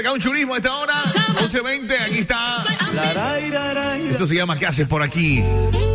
acá un churismo a esta hora. 11:20, aquí está. Esto se llama ¿Qué haces por aquí?